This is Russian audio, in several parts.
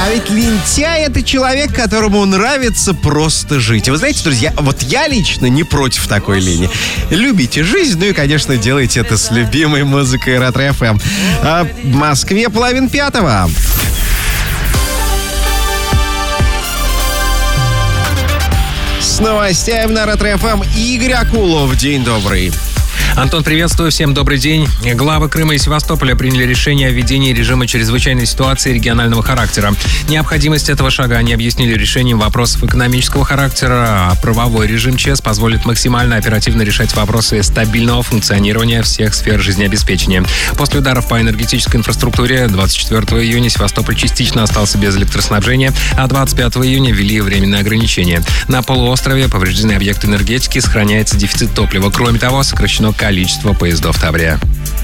А ведь лентяй — это человек, которому нравится просто жить. И вы знаете, друзья, вот я лично не против такой лени. Любите жизнь, ну и, конечно, делайте это с любимой музыкой Ретро ФМ. А в Москве 4:30. С новостями на Ретро ФМ Игорь Акулов. День добрый. Антон, приветствую, всем добрый день. Главы Крыма и Севастополя приняли решение о введении режима чрезвычайной ситуации регионального характера. Необходимость этого шага они объяснили решением вопросов экономического характера, а правовой режим ЧС позволит максимально оперативно решать вопросы стабильного функционирования всех сфер жизнеобеспечения. После ударов по энергетической инфраструктуре 24 июня Севастополь частично остался без электроснабжения, а 25 июня ввели временные ограничения. На полуострове повреждены объекты энергетики, сохраняется дефицит топлива. Кроме того, сокращено количество поездов Таврия.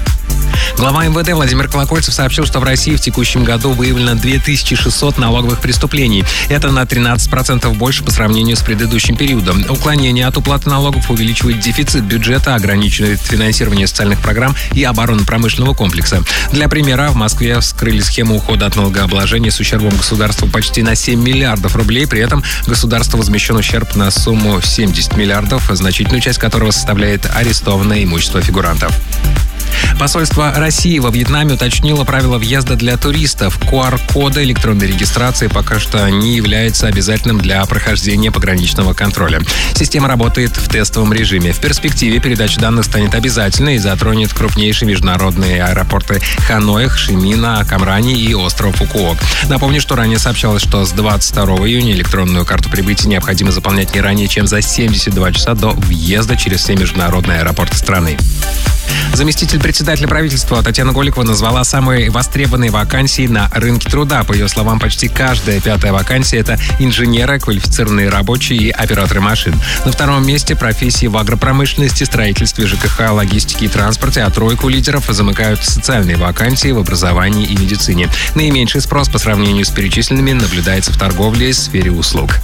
Глава МВД Владимир Колокольцев сообщил, что в России в текущем году выявлено 2600 налоговых преступлений. Это на 13% больше по сравнению с предыдущим периодом. Уклонение от уплаты налогов увеличивает дефицит бюджета, ограничивает финансирование социальных программ и оборонно-промышленного комплекса. Для примера, в Москве вскрыли схему ухода от налогообложения с ущербом государству почти на 7 миллиардов рублей. При этом государству возмещен ущерб на сумму 70 миллиардов, значительную часть которого составляет арестованное имущество фигурантов. Посольство России во Вьетнаме уточнило правила въезда для туристов. QR-коды электронной регистрации пока что не является обязательным для прохождения пограничного контроля. Система работает в тестовом режиме. В перспективе передача данных станет обязательной и затронет крупнейшие международные аэропорты Ханой, Хошимина, Камрани и остров Фукуок. Напомню, что ранее сообщалось, что с 22 июня электронную карту прибытия необходимо заполнять не ранее, чем за 72 часа до въезда через все международные аэропорты страны. Заместитель председателя правительства Татьяна Голикова назвала самые востребованные вакансии на рынке труда. По ее словам, почти каждая пятая вакансия — это инженеры, квалифицированные рабочие и операторы машин. На втором месте профессии в агропромышленности, строительстве, ЖКХ, логистике и транспорте, а тройку лидеров замыкают социальные вакансии в образовании и медицине. Наименьший спрос по сравнению с перечисленными наблюдается в торговле и сфере услуг.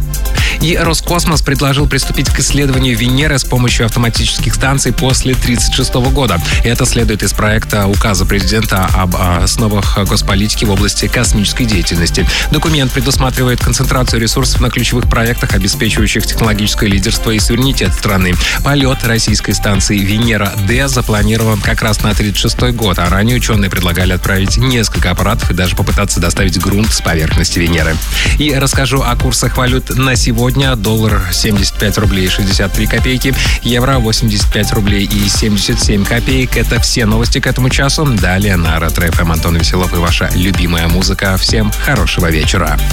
И Роскосмос предложил приступить к исследованию Венеры с помощью автоматических станций после 1936 года. Это следует из проекта указа президента об основах госполитики в области космической деятельности. Документ предусматривает концентрацию ресурсов на ключевых проектах, обеспечивающих технологическое лидерство и суверенитет страны. Полет российской станции Венера-Д запланирован как раз на 1936 год, а ранее ученые предлагали отправить несколько аппаратов и даже попытаться доставить грунт с поверхности Венеры. И расскажу о курсах валют на сегодня. Доллар 75 рублей 63 копейки, евро 85 рублей и 77 копеек. Это все новости к этому часу. Далее на Ретро ФМ Антон Веселов и ваша любимая музыка. Всем хорошего вечера.